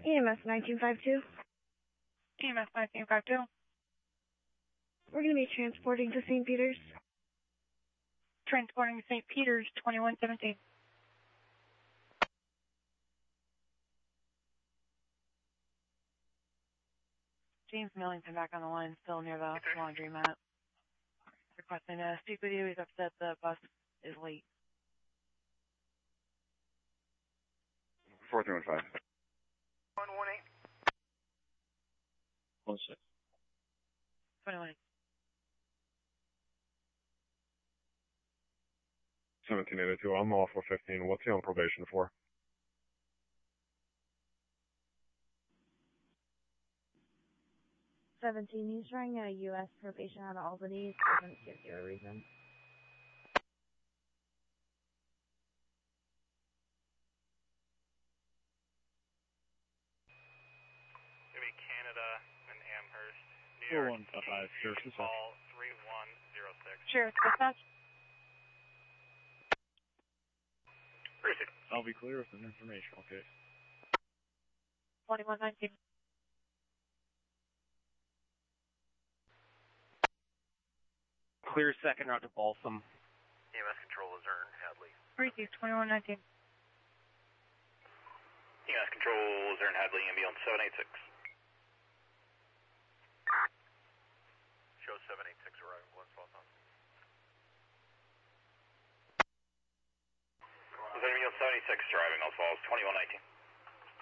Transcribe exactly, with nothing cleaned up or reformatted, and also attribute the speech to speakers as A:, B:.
A: E M S nineteen fifty-two.
B: E M S nineteen fifty-two.
A: We're going to be transporting to Saint Peter's.
B: Transporting to Saint Peter's, twenty-one seventeen. James Millington back on the line, still near the laundromat. Requesting to speak with you. He's upset the bus is late.
C: four three one five.
D: one one eight.
C: one six.
B: twenty-one.
C: seventeen eighty-two. I'm off for fifteen. What's he on probation for?
A: seventeen. He's trying a U S probation out of Albany. Doesn't give you a reason.
D: Maybe Canada and Amherst. New
E: four
D: York.
E: one five five. Sure,
D: Call three one zero six.
B: Sure, dispatch.
E: I'll be clear with an informational case.
B: twenty-one nineteen.
F: Clear second route to Balsam.
D: E M S control is Ern Hadley.
B: Receive twenty-one nineteen.
D: E M S control is Ern Hadley, ambulance seven eight six. Show seven eight six arriving, one spot on. Ambulance seven eight six arriving, I'll falls twenty-one nineteen.